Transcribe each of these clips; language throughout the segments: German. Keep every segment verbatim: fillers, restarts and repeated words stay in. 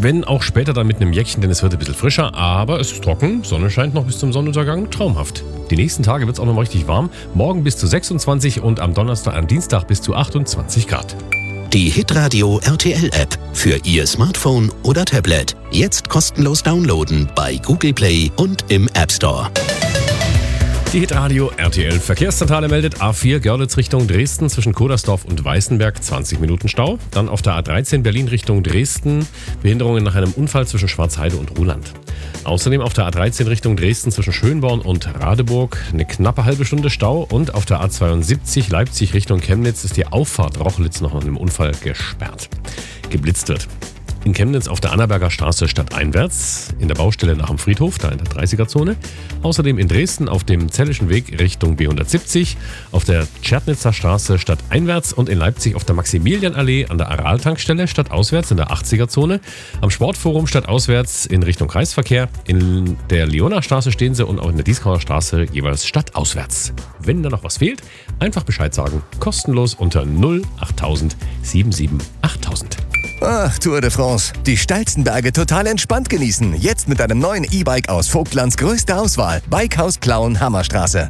wenn auch später dann mit einem Jäckchen, denn es wird ein bisschen frischer, aber es ist trocken, Sonne scheint noch bis zum Sonnenuntergang, traumhaft. Die nächsten Tage wird es auch noch mal richtig warm, morgen bis zu sechsundzwanzig und am Donnerstag, am Dienstag bis zu achtundzwanzig Grad. Die Hitradio R T L-App für Ihr Smartphone oder Tablet. Jetzt kostenlos downloaden bei Google Play und im App Store. Die Hitradio R T L Verkehrszentrale meldet A vier Görlitz Richtung Dresden zwischen Kodersdorf und Weißenberg zwanzig Minuten Stau. Dann auf der A dreizehn Berlin Richtung Dresden Behinderungen nach einem Unfall zwischen Schwarzheide und Ruhland. Außerdem auf der A dreizehn Richtung Dresden zwischen Schönborn und Radeburg eine knappe halbe Stunde Stau und auf der A zweiundsiebzig Leipzig Richtung Chemnitz ist die Auffahrt Rochlitz noch nach einem Unfall gesperrt. Geblitzt wird. In Chemnitz auf der Annaberger Straße stadteinwärts, in der Baustelle nach dem Friedhof, da in der dreißiger-Zone. Außerdem in Dresden auf dem Zellischen Weg Richtung B hundertsiebzig, auf der Tschernitzer Straße stadteinwärts und in Leipzig auf der Maximilianallee an der Aral-Tankstelle stadtauswärts in der achtziger-Zone, am Sportforum stadtauswärts in Richtung Kreisverkehr, in der Leonardstraße stehen sie und auch in der Dieskauer Straße jeweils stadtauswärts. Wenn da noch was fehlt, einfach Bescheid sagen, kostenlos unter null achttausend siebenundsiebzig achttausend. Ach, Tour de France. Die steilsten Berge total entspannt genießen. Jetzt mit einem neuen E-Bike aus Vogtlands größter Auswahl. Bikehaus Plauen, Hammerstraße.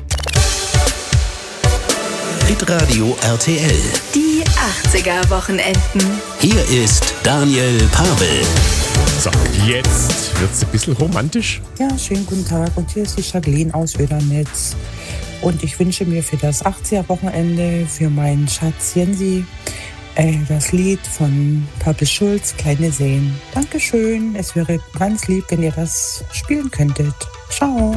Hitradio R T L. Die achtziger-Wochenenden. Hier ist Daniel Pavel. So, jetzt wird's ein bisschen romantisch. Ja, schönen guten Tag. Und hier ist die Jacqueline aus Ödernitz. Und ich wünsche mir für das achtziger-Wochenende für meinen Schatz Jensi das Lied von Pappe Schulz, Kleine Seen. Dankeschön. Es wäre ganz lieb, wenn ihr das spielen könntet. Ciao.